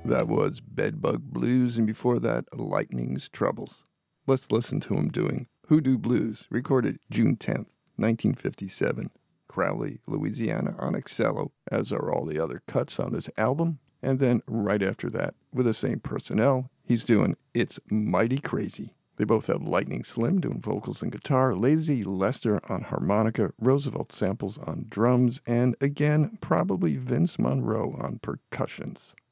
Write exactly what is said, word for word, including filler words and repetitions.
That was Bedbug Blues, and before that, Lightning's Troubles. Let's listen to him doing Hoodoo Blues, recorded June tenth, nineteen fifty-seven, Crowley, Louisiana, on Excello, as are all the other cuts on this album. And then right after that, with the same personnel, he's doing It's Mighty Crazy. They both have Lightning Slim doing vocals and guitar, Lazy Lester on harmonica, Roosevelt Samples on drums, and again, probably Vince Monroe on percussions.